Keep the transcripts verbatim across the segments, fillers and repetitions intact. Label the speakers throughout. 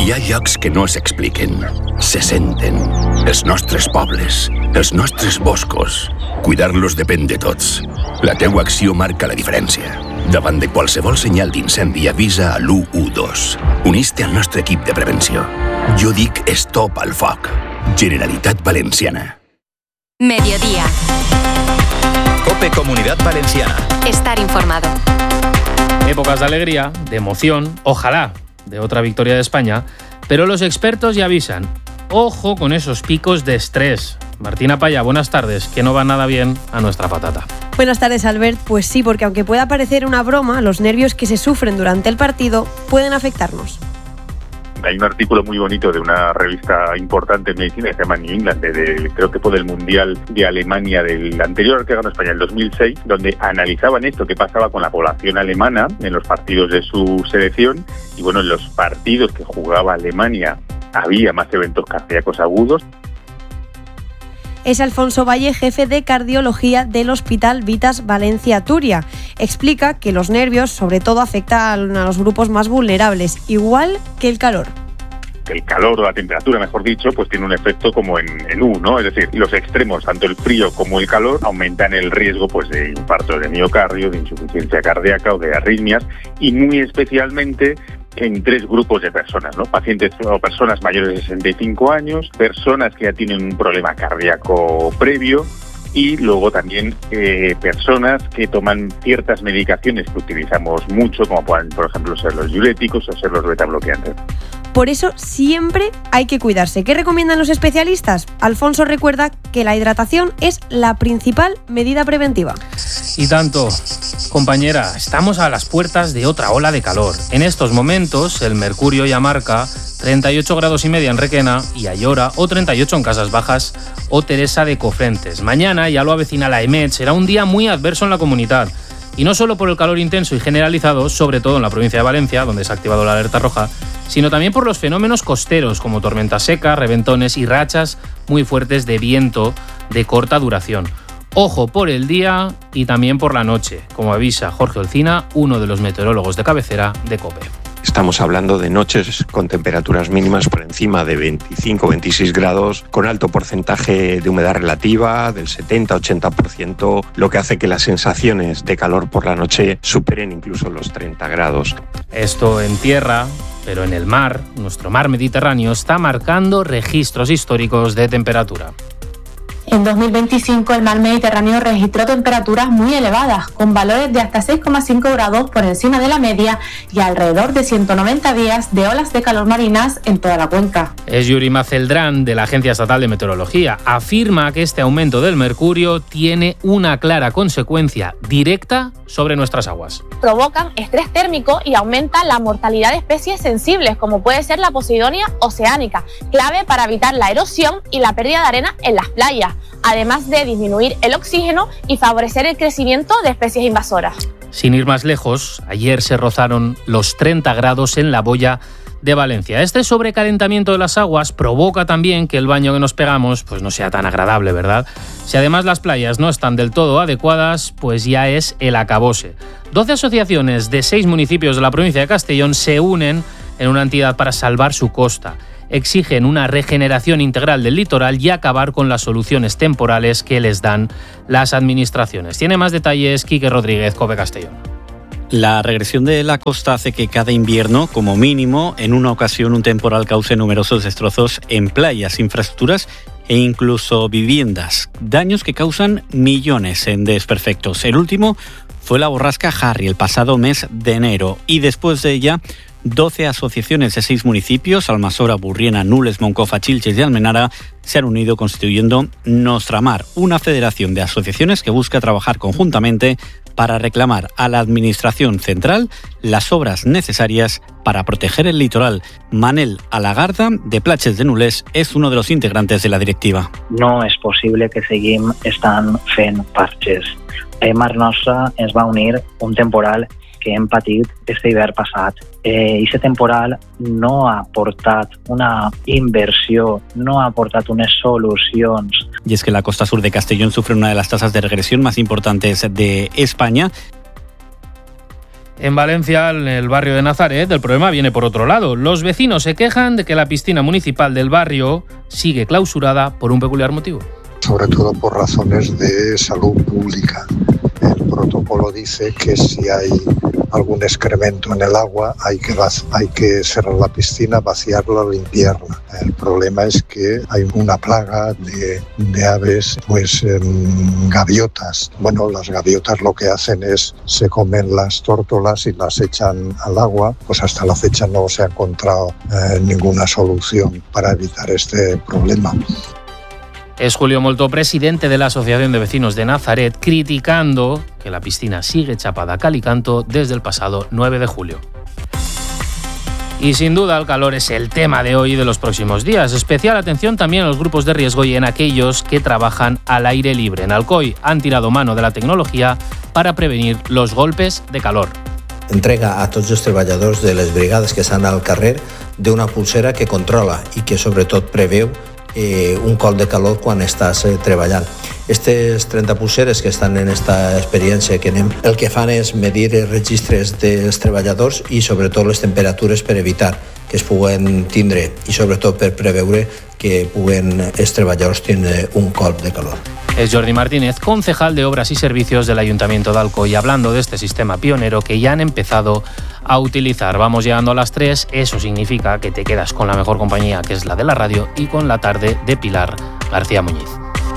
Speaker 1: Hi ha llocs que no s'expliquen, se senten. Els nostres pobles, els nostres boscos. Cuidar-los depèn de tots. La teua acció marca la diferència. Davant de qualsevol senyal d'incendi, avisa a l'u u dos. Unís-te al nostre equip de prevenció. Jo dic stop al foc. Generalitat Valenciana.
Speaker 2: Mediodía.
Speaker 3: COPE Comunidad Valenciana.
Speaker 2: Estar informado.
Speaker 4: Épocas de alegría, de emoción, ojalá de otra victoria de España, pero los expertos ya avisan. Ojo con esos picos de estrés. Martina Paya, buenas tardes, que no va nada bien a nuestra patata.
Speaker 5: Buenas tardes, Albert. Pues sí, porque aunque pueda parecer una broma, los nervios que se sufren durante el partido pueden afectarnos.
Speaker 6: Hay un artículo muy bonito de una revista importante en medicina que se llama New England, de, de, creo que fue del Mundial de Alemania del anterior que ganó España, el dos mil seis, donde analizaban esto, qué pasaba con la población alemana en los partidos de su selección. Y bueno, en los partidos que jugaba Alemania había más eventos cardíacos agudos.
Speaker 5: Es Alfonso Valle, jefe de cardiología del Hospital Vitas Valencia Turia. Explica que los nervios sobre todo afectan a los grupos más vulnerables, igual que el calor.
Speaker 6: El calor o la temperatura, mejor dicho, pues tiene un efecto como en, en U, ¿no? Es decir, los extremos, tanto el frío como el calor, aumentan el riesgo pues de infarto de miocardio, de insuficiencia cardíaca o de arritmias, y muy especialmente en tres grupos de personas, ¿no? Pacientes o personas mayores de sesenta y cinco años, personas que ya tienen un problema cardíaco previo y luego también eh, personas que toman ciertas medicaciones que utilizamos mucho, como pueden, por ejemplo, ser los diuréticos o ser los betabloqueantes.
Speaker 5: Por eso siempre hay que cuidarse. ¿Qué recomiendan los especialistas? Alfonso recuerda que la hidratación es la principal medida preventiva.
Speaker 4: Y tanto, compañera, estamos a las puertas de otra ola de calor. En estos momentos el mercurio ya marca treinta y ocho grados y media en Requena y Ayora, o treinta y ocho en Casas Bajas o Teresa de Cofrentes. Mañana, ya lo avecina la EMET, será un día muy adverso en la comunidad. Y no solo por el calor intenso y generalizado, sobre todo en la provincia de Valencia, donde se ha activado la alerta roja, sino también por los fenómenos costeros, como tormentas secas, reventones y rachas muy fuertes de viento de corta duración. Ojo por el día y también por la noche, como avisa Jorge Olcina, uno de los meteorólogos de cabecera de COPE.
Speaker 7: Estamos hablando de noches con temperaturas mínimas por encima de veinticinco a veintiséis grados, con alto porcentaje de humedad relativa del setenta a ochenta por ciento, lo que hace que las sensaciones de calor por la noche superen incluso los treinta grados.
Speaker 4: Esto en tierra, pero en el mar, nuestro mar Mediterráneo está marcando registros históricos de temperatura.
Speaker 8: En dos mil veinticinco el mar Mediterráneo registró temperaturas muy elevadas, con valores de hasta seis coma cinco grados por encima de la media y alrededor de ciento noventa días de olas de calor marinas en toda la cuenca.
Speaker 4: Es Yuri Maceldrán, de la Agencia Estatal de Meteorología. Afirma que este aumento del mercurio tiene una clara consecuencia directa sobre nuestras aguas.
Speaker 9: Provocan estrés térmico y aumentan la mortalidad de especies sensibles, como puede ser la Posidonia oceánica, clave para evitar la erosión y la pérdida de arena en las playas, además de disminuir el oxígeno y favorecer el crecimiento de especies invasoras.
Speaker 4: Sin ir más lejos, ayer se rozaron los treinta grados en la boya de Valencia. Este sobrecalentamiento de las aguas provoca también que el baño que nos pegamos pues no sea tan agradable, ¿verdad? Si además las playas no están del todo adecuadas, pues ya es el acabose. doce asociaciones de seis municipios de la provincia de Castellón se unen en una entidad para salvar su costa. Exigen una regeneración integral del litoral y acabar con las soluciones temporales que les dan las administraciones. Tiene más detalles Quique Rodríguez, COPE Castellón.
Speaker 10: La regresión de la costa hace que cada invierno, como mínimo, en una ocasión un temporal cause numerosos destrozos en playas, infraestructuras e incluso viviendas. Daños que causan millones en desperfectos. El último fue la borrasca Harry el pasado mes de enero y después de ella doce asociaciones de seis municipios, Almasora, Burriena, Nules, Moncofa, Chilches y Almenara, se han unido constituyendo Nostramar, una federación de asociaciones que busca trabajar conjuntamente para reclamar a la Administración Central las obras necesarias para proteger el litoral. Manel Alagarda, de Platges de Nules, és uno de los integrantes de la directiva.
Speaker 11: No és possible que seguim estant fent parxes. A Mar Nostra ens va unir un temporal que hem patit este hivern passat. Eh, I aquest temporal no ha portat una inversió, no ha portat unes solucions.
Speaker 10: Y es que la costa sur de Castellón sufre una de las tasas de regresión más importantes de España.
Speaker 4: En Valencia, en el barrio de Nazaret, el problema viene por otro lado. Los vecinos se quejan de que la piscina municipal del barrio sigue clausurada por un peculiar motivo.
Speaker 12: Sobre todo por razones de salud pública. El protocolo dice que si hay algún excremento en el agua hay que, hay que cerrar la piscina, vaciarla, limpiarla. El problema es que hay una plaga de, de aves, pues eh, gaviotas. Bueno, las gaviotas lo que hacen es se comen las tórtolas y las echan al agua. Pues hasta la fecha no se ha encontrado eh, ninguna solución para evitar este problema.
Speaker 4: Es Julio Molto, presidente de la Asociación de Vecinos de Nazaret, criticando que la piscina sigue chapada a cal y canto desde el pasado nueve de julio. Y sin duda el calor es el tema de hoy y de los próximos días. Especial atención también a los grupos de riesgo y en aquellos que trabajan al aire libre. En Alcoy han tirado mano de la tecnología para prevenir los golpes de calor.
Speaker 13: Entrega a tots els treballadors de les brigades que estan al carrer d'una pulsera que controla i que sobretot preveu Eh, un col de calor quan estàs eh, treballant. Aquestes trenta pulseres que estan en esta experiència que anem, el que fan és medir els registres dels treballadors i sobretot les temperatures per evitar que es puguen tindre i sobretot per preveure que puguen els treballadors tindre un colp de calor.
Speaker 4: Es Jordi Martínez, concejal de Obras y Servicios del Ayuntamiento de Alcoy, hablando de este sistema pionero que ya han empezado a utilizar. Vamos llegando a las tres, eso significa que te quedas con la mejor compañía, que es la de la radio, y con la tarde de Pilar García Muñiz.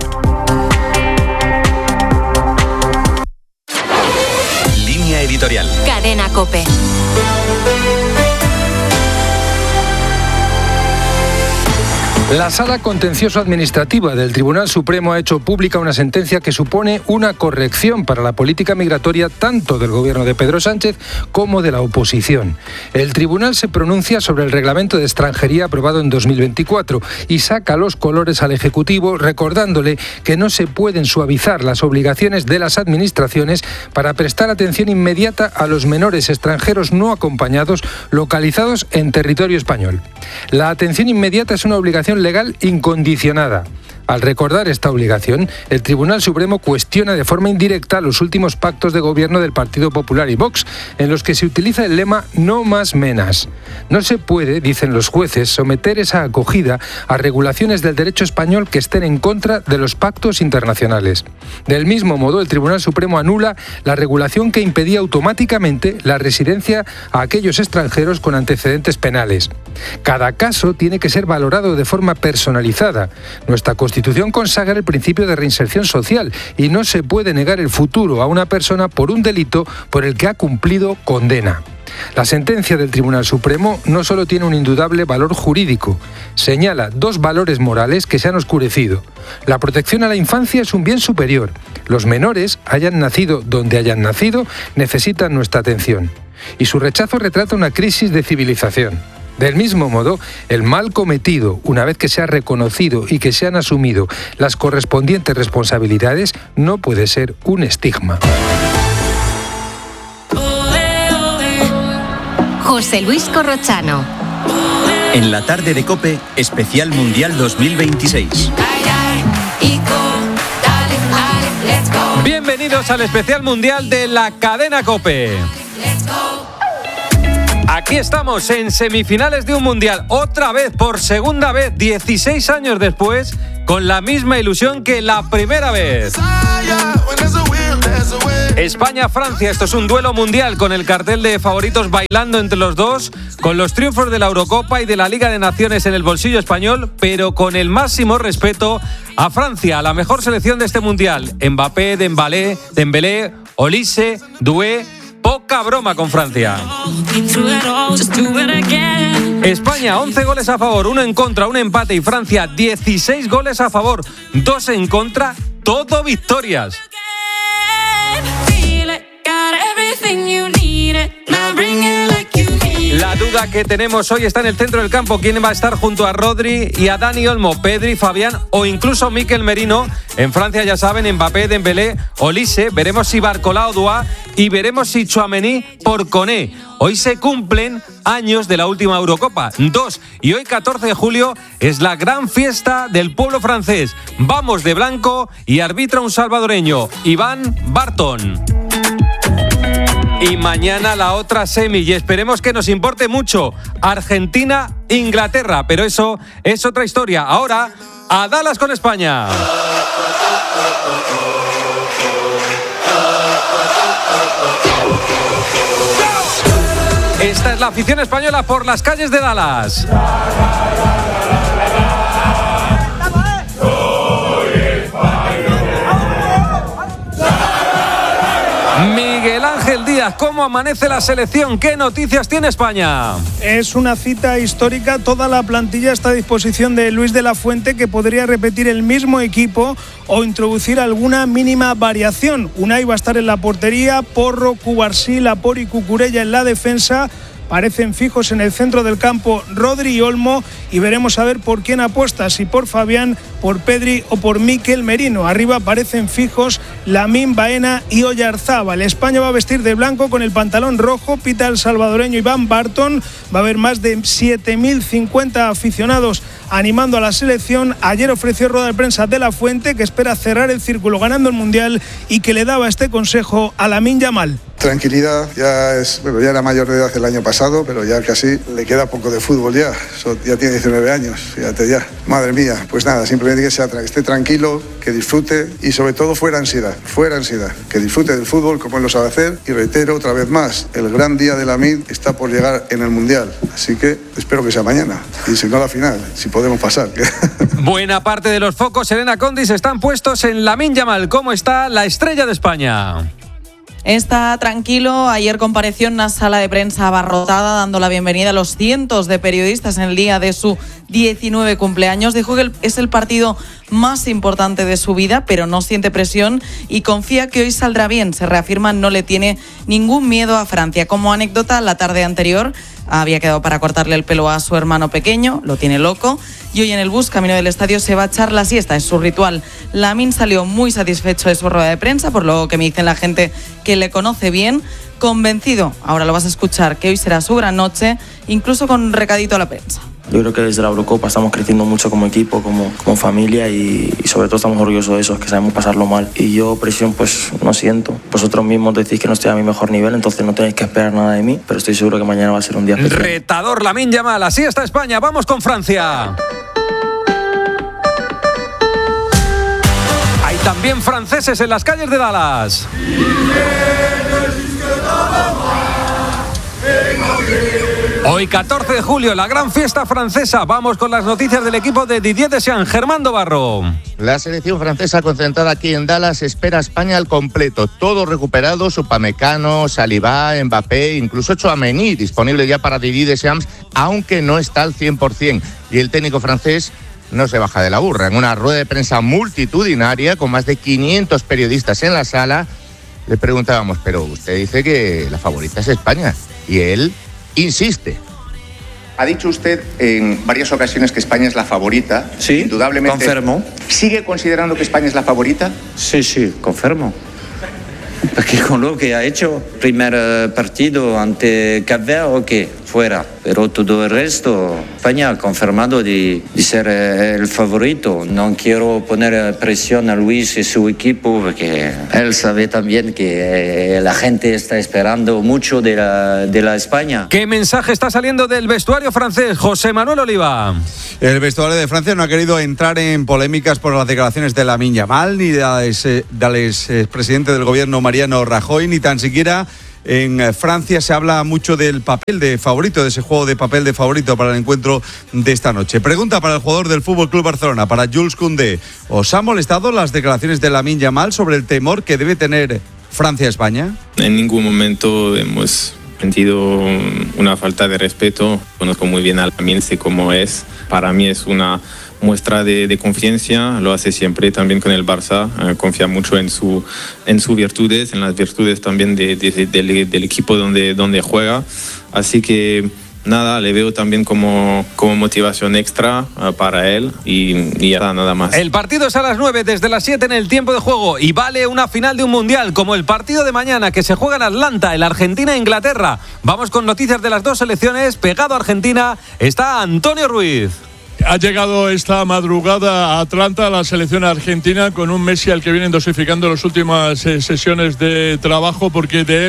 Speaker 3: Línea editorial.
Speaker 2: Cadena COPE.
Speaker 14: La Sala Contencioso-Administrativa del Tribunal Supremo ha hecho pública una sentencia que supone una corrección para la política migratoria tanto del gobierno de Pedro Sánchez como de la oposición. El tribunal se pronuncia sobre el reglamento de extranjería aprobado en dos mil veinticuatro y saca los colores al Ejecutivo recordándole que no se pueden suavizar las obligaciones de las administraciones para prestar atención inmediata a los menores extranjeros no acompañados localizados en territorio español. La atención inmediata es una obligación legal incondicionada. Al recordar esta obligación, el Tribunal Supremo cuestiona de forma indirecta los últimos pactos de gobierno del Partido Popular y Vox, en los que se utiliza el lema «no más menas». No se puede, dicen los jueces, someter esa acogida a regulaciones del derecho español que estén en contra de los pactos internacionales. Del mismo modo, el Tribunal Supremo anula la regulación que impedía automáticamente la residencia a aquellos extranjeros con antecedentes penales. Cada caso tiene que ser valorado de forma personalizada. Nuestra Constitución La Constitución consagra el principio de reinserción social y no se puede negar el futuro a una persona por un delito por el que ha cumplido condena. La sentencia del Tribunal Supremo no solo tiene un indudable valor jurídico, señala dos valores morales que se han oscurecido. La protección a la infancia es un bien superior. Los menores, hayan nacido donde hayan nacido, necesitan nuestra atención. Y su rechazo retrata una crisis de civilización. Del mismo modo, el mal cometido, una vez que se ha reconocido y que se han asumido las correspondientes responsabilidades, no puede ser un estigma.
Speaker 2: José Luis Corrochano.
Speaker 3: En la tarde de COPE, especial Mundial dos mil veintiséis.
Speaker 15: Bienvenidos al especial Mundial de la cadena COPE. Aquí estamos en semifinales de un Mundial, otra vez, por segunda vez, dieciséis años después, con la misma ilusión que la primera vez. España-Francia, esto es un duelo mundial con el cartel de favoritos bailando entre los dos, con los triunfos de la Eurocopa y de la Liga de Naciones en el bolsillo español, pero con el máximo respeto a Francia, la mejor selección de este Mundial. Mbappé, Dembélé, Dembélé, Olise, Doué. Poca broma con Francia. España, once goles a favor, uno en contra, un empate, y Francia, dieciséis goles a favor, dos en contra, todo victorias. La duda que tenemos hoy está en el centro del campo. ¿Quién va a estar junto a Rodri y a Dani Olmo, Pedri, Fabián o incluso Mikel Merino? En Francia, ya saben, Mbappé, Dembélé, Olise. Veremos si Barcola o Dua y veremos si Tchouaméni por Koné. Hoy se cumplen años de la última Eurocopa, dos, y hoy catorce de julio es la gran fiesta del pueblo francés. Vamos de blanco y arbitra un salvadoreño, Iván Barton. Y mañana la otra semi, y esperemos que nos importe mucho, Argentina-Inglaterra, pero eso es otra historia. Ahora, a Dallas con España. Esta es la afición española por las calles de Dallas. Miguel Ángel Díaz, ¿cómo amanece la selección? ¿Qué noticias tiene España?
Speaker 16: Es una cita histórica. Toda la plantilla está a disposición de Luis de la Fuente, que podría repetir el mismo equipo o introducir alguna mínima variación. Unai va a estar en la portería, Porro, Cubarsí, Laporte y Cucurella en la defensa. Parecen fijos en el centro del campo Rodri y Olmo, y veremos a ver por quién apuesta, si por Fabián, por Pedri o por Mikel Merino. Arriba parecen fijos Lamine, Baena y Oyarzábal. España va a vestir de blanco con el pantalón rojo, pita el salvadoreño Iván Barton. Va a haber más de siete mil cincuenta aficionados animando a la selección. Ayer ofreció rueda de prensa de la Fuente, que espera cerrar el círculo ganando el Mundial y que le daba este consejo a Lamine Yamal.
Speaker 17: Tranquilidad, ya es, bueno, ya era mayor de edad el año pasado, pero ya casi le queda poco de fútbol ya. So, ya tiene diecinueve años, fíjate ya. Madre mía, pues nada, simplemente que, sea, que esté tranquilo, que disfrute y sobre todo fuera ansiedad, fuera ansiedad, que disfrute del fútbol como él lo sabe hacer. Y reitero otra vez más, el gran día de Lamine está por llegar en el Mundial, así que espero que sea mañana y si no la final, si podemos pasar.
Speaker 15: Buena parte de los focos, Elena Condis, están puestos en Lamine Yamal. ¿Cómo está la estrella de España?
Speaker 18: Está tranquilo. Ayer compareció en una sala de prensa abarrotada dando la bienvenida a los cientos de periodistas en el día de su diecinueve cumpleaños. Dijo que es el partido más importante de su vida, pero no siente presión y confía que hoy saldrá bien. Se reafirma, no le tiene ningún miedo a Francia. Como anécdota, la tarde anterior había quedado para cortarle el pelo a su hermano pequeño, lo tiene loco, y hoy en el bus camino del estadio se va a echar la siesta, es su ritual. Lamine salió muy satisfecho de su rueda de prensa, por lo que me dicen la gente que le conoce bien, convencido, ahora lo vas a escuchar, que hoy será su gran noche, incluso con recadito a la prensa.
Speaker 19: Yo creo que desde la Eurocopa estamos creciendo mucho como equipo, como, como familia y, y sobre todo estamos orgullosos de eso, que sabemos pasarlo mal. Y yo presión pues no siento. Vosotros mismos decís que no estoy a mi mejor nivel, entonces no tenéis que esperar nada de mí, pero estoy seguro que mañana va a ser un día especial.
Speaker 15: Retador Lamine Yamal, así está España. Vamos con Francia. Hay también franceses en las calles de Dallas. Hoy catorce de julio, la gran fiesta francesa. Vamos con las noticias del equipo de Didier Deschamps. Germán Barro.
Speaker 20: La selección francesa concentrada aquí en Dallas espera a España al completo. Todo recuperado, Upamecano, Saliba, Mbappé, incluso Tchouaméni, disponible ya para Didier Deschamps, aunque no está al cien por ciento. Y el técnico francés no se baja de la burra. En una rueda de prensa multitudinaria con más de quinientos periodistas en la sala, le preguntábamos, pero usted dice que la favorita es España. Y él insiste.
Speaker 21: Ha dicho usted en varias ocasiones que España es la favorita.
Speaker 22: Sí,
Speaker 21: indudablemente.
Speaker 22: Confirmo.
Speaker 21: ¿Sigue considerando que España es la favorita?
Speaker 22: Sí, sí, confirmo. Porque con lo que ha hecho, primer partido ante Cap Verde, ok, fuera. Pero todo el resto, España ha confirmado de, de ser el favorito. No quiero poner presión a Luis y su equipo, porque él sabe también que la gente está esperando mucho de la, de la España.
Speaker 15: ¿Qué mensaje está saliendo del vestuario francés? José Manuel Oliva.
Speaker 23: El vestuario de Francia no ha querido entrar en polémicas por las declaraciones de Lamine Yamal, ni del expresidente del gobierno Mariano Rajoy, ni tan siquiera. En Francia se habla mucho del papel de favorito, de ese juego de papel de favorito para el encuentro de esta noche. Pregunta para el jugador del F C Barcelona, para Jules Koundé. ¿Os han molestado las declaraciones de Lamine Yamal sobre el temor que debe tener Francia-España?
Speaker 24: En ningún momento hemos sentido una falta de respeto. Conozco muy bien a Lamine, sé cómo es. Para mí es una muestra de, de confianza, lo hace siempre también con el Barça, eh, confía mucho en su en sus virtudes, en las virtudes también de, de, de, del, del equipo donde, donde juega, así que nada, le veo también como, como motivación extra uh, para él y, y ya nada más.
Speaker 15: El partido es a las nueve, desde las siete en el tiempo de juego y vale una final de un mundial como el partido de mañana que se juega en Atlanta, el Argentina-Inglaterra. Vamos con noticias de las dos selecciones. Pegado a Argentina está Antonio Ruiz.
Speaker 25: Ha llegado esta madrugada a Atlanta la selección argentina con un Messi al que vienen dosificando las últimas eh, sesiones de trabajo porque de él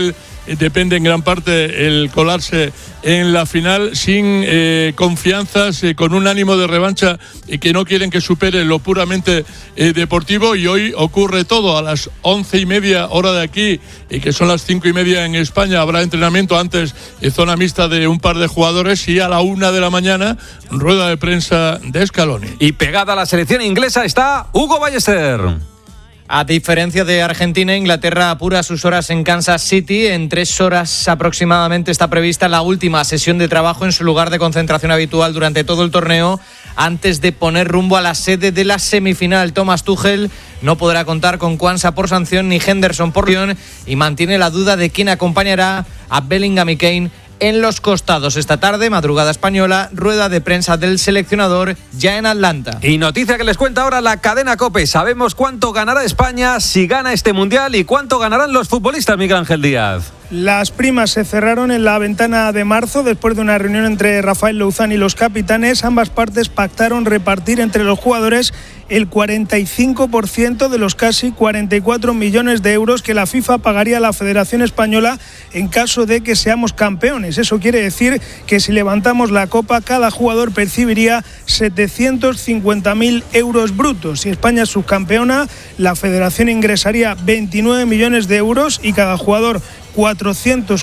Speaker 25: depende en gran parte el colarse en la final, sin eh, confianzas, eh, con un ánimo de revancha y que no quieren que supere lo puramente eh, deportivo. Y hoy ocurre todo a las once y media hora de aquí, y que son las cinco y media en España. Habrá entrenamiento antes, eh, zona mixta de un par de jugadores, y a la una de la mañana rueda de prensa de Scaloni.
Speaker 15: Y pegada a la selección inglesa está Hugo Ballester.
Speaker 1: A diferencia de Argentina, Inglaterra apura sus horas en Kansas City. En tres horas aproximadamente está prevista la última sesión de trabajo en su lugar de concentración habitual durante todo el torneo, antes de poner rumbo a la sede de la semifinal. Thomas Tuchel no podrá contar con Kwanza por sanción ni Henderson por lesión, y mantiene la duda de quién acompañará a Bellingham y Kane en los costados. Esta tarde, madrugada española, rueda de prensa del seleccionador ya en Atlanta.
Speaker 15: Y noticia que les cuenta ahora la cadena COPE. Sabemos cuánto ganará España si gana este Mundial y cuánto ganarán los futbolistas, Miguel Ángel Díaz.
Speaker 16: Las primas se cerraron en la ventana de marzo después de una reunión entre Rafael Louzán y los capitanes. Ambas partes pactaron repartir entre los jugadores el cuarenta y cinco por ciento de los casi cuarenta y cuatro millones de euros que la FIFA pagaría a la Federación Española en caso de que seamos campeones. Eso quiere decir que si levantamos la copa, cada jugador percibiría setecientos cincuenta mil euros brutos. Si España es subcampeona, la Federación ingresaría veintinueve millones de euros y cada jugador cuatrocientos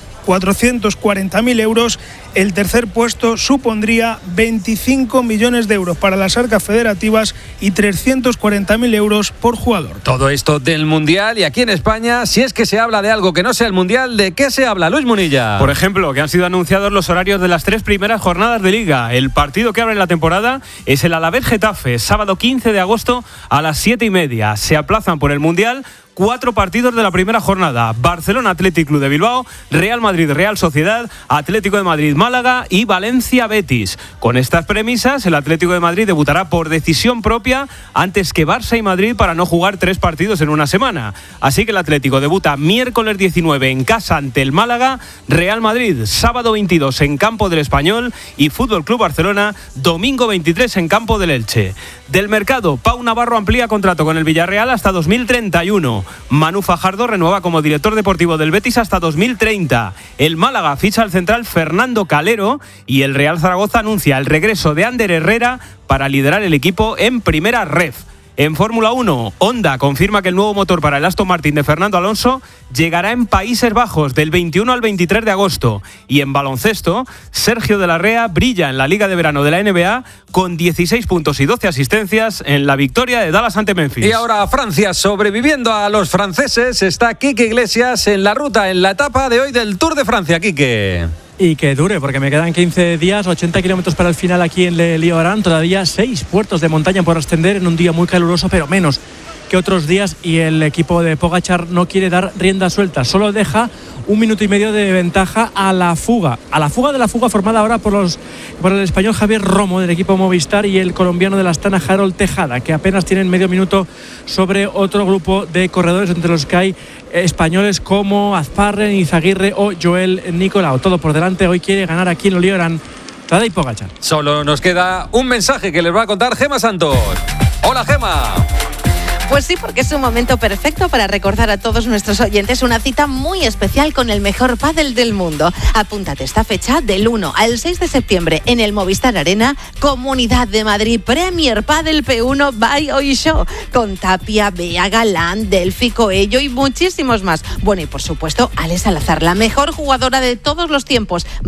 Speaker 16: cuarenta mil euros. El tercer puesto supondría veinticinco millones de euros para las arcas federativas y trescientos cuarenta mil euros por jugador.
Speaker 15: Todo esto del Mundial, y aquí en España, si es que se habla de algo que no sea el Mundial, ¿de qué se habla, Luis Munilla?
Speaker 5: Por ejemplo, que han sido anunciados los horarios de las tres primeras jornadas de Liga. El partido que abre la temporada es el Alavés-Getafe, sábado quince de agosto a las siete y media. Se aplazan por el Mundial cuatro partidos de la primera jornada: Barcelona Athletic Club de Bilbao, Real Madrid Real Sociedad, Atlético de Madrid Málaga y Valencia Betis. Con estas premisas, el Atlético de Madrid debutará por decisión propia antes que Barça y Madrid para no jugar tres partidos en una semana. Así que el Atlético debuta miércoles diecinueve en casa ante el Málaga, Real Madrid sábado veintidós en campo del Español y Fútbol Club Barcelona domingo veintitrés en campo del Elche. Del mercado, Pau Navarro amplía contrato con el Villarreal hasta dos mil treinta y uno. Manu Fajardo renueva como director deportivo del Betis hasta dos mil treinta. El Málaga ficha al central Fernando Calero y el Real Zaragoza anuncia el regreso de Ander Herrera para liderar el equipo en primera ref. En Fórmula uno, Honda confirma que el nuevo motor para el Aston Martin de Fernando Alonso llegará en Países Bajos del veintiuno al veintitrés de agosto. Y en baloncesto, Sergio de la Rea brilla en la Liga de Verano de la N B A con dieciséis puntos y doce asistencias en la victoria de Dallas ante Memphis.
Speaker 15: Y ahora Francia, sobreviviendo a los franceses, está Quique Iglesias en la ruta, en la etapa de hoy del Tour de Francia. Quique.
Speaker 6: Y que dure, porque me quedan quince días, ochenta kilómetros para el final aquí en Le Lioran. Todavía seis puertos de montaña por ascender en un día muy caluroso, pero menos que otros días. Y el equipo de Pogačar no quiere dar rienda suelta, solo deja un minuto y medio de ventaja a la fuga. A la fuga de la fuga formada ahora por, los, por el español Javier Romo del equipo Movistar y el colombiano de la Astana Harold Tejada, que apenas tienen medio minuto sobre otro grupo de corredores, entre los que hay españoles como Azparren, Izaguirre o Joel Nicolau. Todo por delante. Hoy quiere ganar aquí en Lo Lioran Tadej Pogačar.
Speaker 15: Solo nos queda un mensaje que les va a contar Gema Santos. Hola, Gema.
Speaker 7: Pues sí, porque es un momento perfecto para recordar a todos nuestros oyentes una cita muy especial con el mejor pádel del mundo. Apúntate esta fecha del uno al seis de septiembre en el Movistar Arena, Comunidad de Madrid, Premier Padel P uno by Hoy Show, con Tapia, Bea, Galán, Delphi, Coello y muchísimos más. Bueno, y por supuesto, Alex Salazar, la mejor jugadora de todos los tiempos.